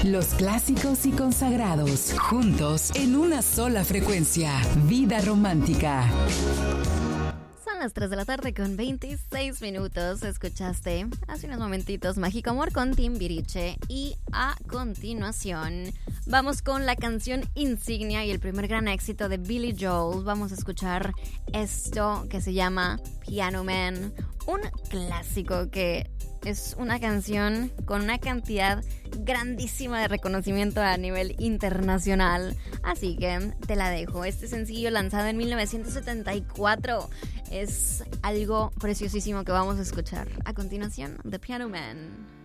Los clásicos y consagrados, juntos en una sola frecuencia. Vida romántica. Son las 3 de la tarde con 26 minutos. Escuchaste hace unos momentitos Mágico Amor con Timbiriche. Y a continuación vamos con la canción insignia y el primer gran éxito de Billy Joel. Vamos a escuchar esto que se llama Piano Man, un clásico que es una canción con una cantidad grandísima de reconocimiento a nivel internacional. Así que te la dejo. Este sencillo lanzado en 1974 es algo preciosísimo que vamos a escuchar. A continuación, The Piano Man.